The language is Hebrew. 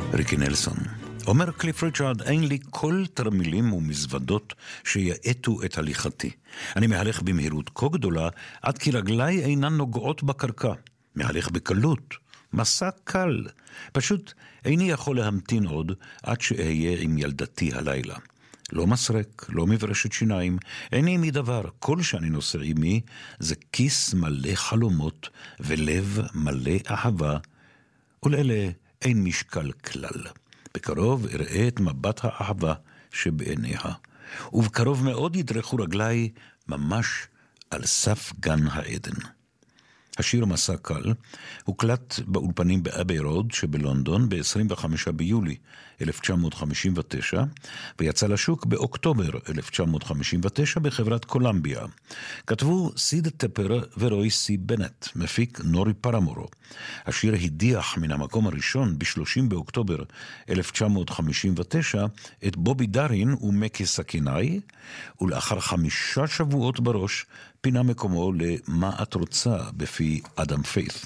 ריקי נלסון. אומר קליף ריצ'רד, אין לי כל תרמילים ומזוודות שיעטו את הליכתי. אני מהלך במהירות כה גדולה, עד כי רגליי אינן נוגעות בקרקע. מהלך בקלות, מסע קל. פשוט איני יכול להמתין עוד עד שאהיה עם ילדתי הלילה. לא מסרק, לא מברשת שיניים, איני מדבר. כל שאני נושא עימי זה כיס מלא חלומות ולב מלא אהבה, ולאלה אין משקל כלל. בקרוב אראה את מבט האהבה שבעיניה, ובקרוב מאוד ידרכו רגליי ממש על סף גן העדן. השיר מסע קל הוקלט באולפנים באבי רוד שבלונדון ב-25 ביולי 1959 ויצא לשוק באוקטובר 1959 בחברת קולומביה. כתבו סיד טפר ורוי סי בנט, מפיק נורי פרמורו. השיר הדיח מן המקום הראשון ב-30 באוקטובר 1959 את בובי דרין ומקי סכינאי, ולאחר 5 שבועות בראש פינה מקומו למה את רוצה בפי אדם פיית'.